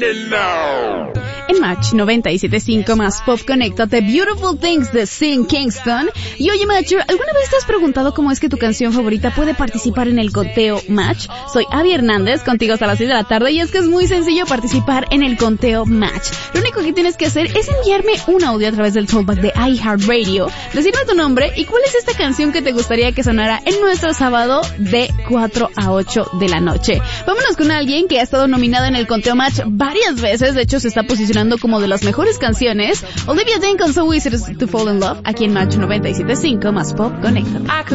En Match 97.5 más Pop Conéctate, Beautiful Things de Sin Kingston. Y oye, Matcher, ¿alguna vez te has preguntado cómo es que tu canción favorita puede participar en el conteo Match? Soy Abby Hernández, contigo hasta las 6 de la tarde, y es que es muy sencillo participar en el conteo Match. Lo único que tienes que hacer es enviarme un audio a través del talkback de iHeartRadio, decirme tu nombre y cuál es esta canción que te gustaría que sonara en nuestro sábado de 4 a 8 de la noche. Vámonos con alguien que ha estado nominado en el conteo Match varias veces, de hecho se está posicionando como de las mejores canciones. Olivia Dean con So Easy to Fall in Love, aquí en Match 97.5 más Pop Conéctate.